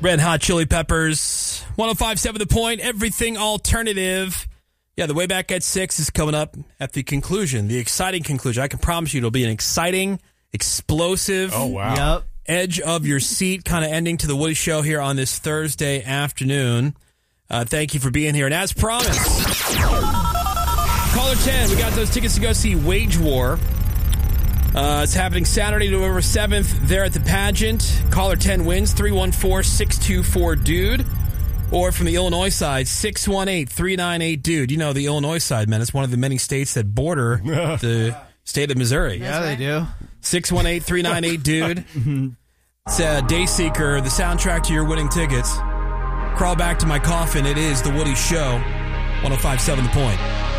Red Hot Chili Peppers, 105.7 The Point, everything alternative. Yeah, the Way Back at 6 is coming up at the conclusion, the exciting conclusion. I can promise you it'll be an exciting, explosive, edge of your seat kind of ending to the Woody Show here on this Thursday afternoon. Thank you for being here. And as promised, caller 10, we got those tickets to go see Wage War. It's happening Saturday, November 7th, there at the pageant. Caller 10 wins, 314-624-DUDE. Or from the Illinois side, 618-398-DUDE. You know the Illinois side, man. It's one of the many states that border the state of Missouri. Yeah, they do. 618-398-DUDE. It's Dayseeker, the soundtrack to your winning tickets. Crawl back to my coffin. It is The Woody Show, 105.7 The Point.